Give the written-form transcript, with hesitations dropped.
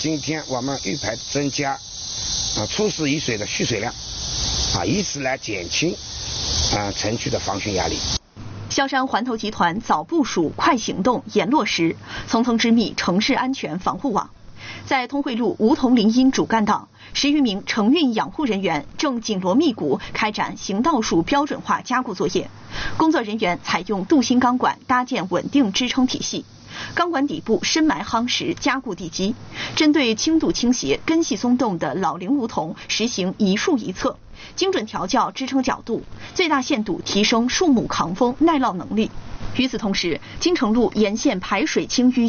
今天我们预排增加初始雨水的蓄水量，以此来减轻城区的防汛压力。 萧山环头集团早部署、快行动、严落实，层层织密城市安全防护网。在通惠路梧桐林荫主干道，10余名承运养护人员正紧锣密鼓开展行道树标准化加固作业。工作人员采用镀锌钢管搭建稳定支撑体系，钢管底部深埋夯实加固地基，针对轻度倾斜、根系松动的老龄梧桐实行一树一侧，精准调校支撑角度，最大限度提升树木抗风耐涝能力。与此同时，金城路沿线排水清淤